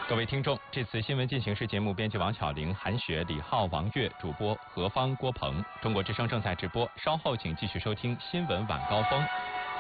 各位听众，这次新闻进行时节目编辑王巧玲、韩雪、李浩、王悦，主播何芳、郭鹏。中国之声正在直播，稍后请继续收听新闻晚高峰。